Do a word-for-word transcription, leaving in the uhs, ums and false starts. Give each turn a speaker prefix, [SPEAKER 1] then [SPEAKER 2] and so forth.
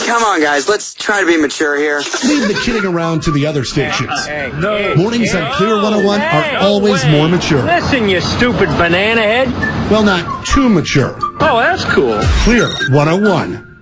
[SPEAKER 1] Come on, guys. Let's try to be mature here.
[SPEAKER 2] Leave the kidding around to the other stations.
[SPEAKER 3] Hey, no.
[SPEAKER 2] Mornings on Clear one oh one are always more mature.
[SPEAKER 3] Listen, you stupid banana head.
[SPEAKER 2] Well, not too mature.
[SPEAKER 3] Oh, that's cool.
[SPEAKER 2] Clear one oh one.